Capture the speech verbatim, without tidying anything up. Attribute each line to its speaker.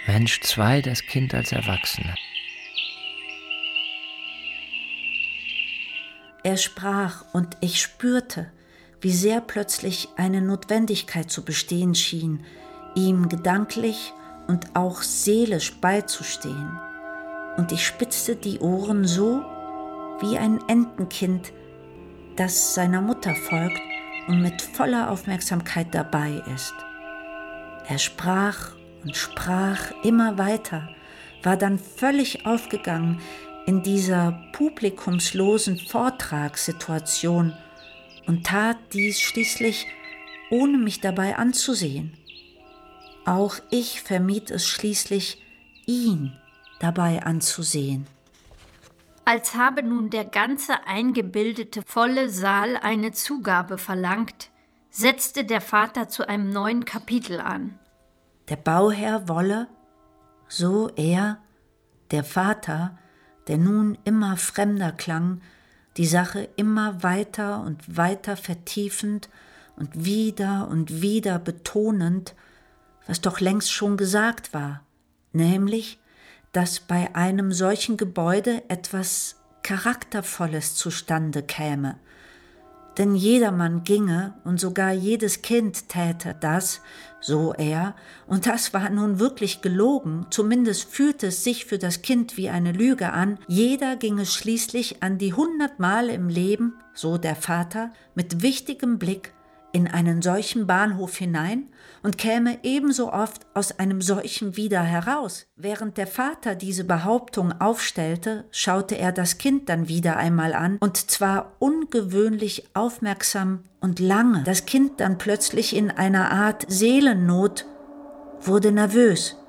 Speaker 1: Mensch zwei, das Kind als Erwachsene.
Speaker 2: Er sprach, und ich spürte, wie sehr plötzlich eine Notwendigkeit zu bestehen schien, ihm gedanklich und auch seelisch beizustehen. Und ich spitzte die Ohren so, wie ein Entenkind, das seiner Mutter folgt und mit voller Aufmerksamkeit dabei ist. Er sprach und sprach immer weiter, war dann völlig aufgegangen in dieser publikumslosen Vortragssituation und tat dies schließlich, ohne mich dabei anzusehen. Auch ich vermied es schließlich, ihn dabei anzusehen.
Speaker 3: Als habe nun der ganze eingebildete volle Saal eine Zugabe verlangt, setzte der Vater zu einem neuen Kapitel an.
Speaker 2: Der Bauherr wolle, so er, der Vater, der nun immer fremder klang, die Sache immer weiter und weiter vertiefend und wieder und wieder betonend, was doch längst schon gesagt war, nämlich, dass bei einem solchen Gebäude etwas Charaktervolles zustande käme. Denn jedermann ginge und sogar jedes Kind täte das, so er, und das war nun wirklich gelogen, zumindest fühlte es sich für das Kind wie eine Lüge an, jeder ginge schließlich an die hundertmal im Leben, so der Vater, mit wichtigem Blick in einen solchen Bahnhof hinein und käme ebenso oft aus einem solchen wieder heraus. Während der Vater diese Behauptung aufstellte, schaute er das Kind dann wieder einmal an, und zwar ungewöhnlich aufmerksam und lange. Das Kind dann plötzlich in einer Art Seelennot wurde nervös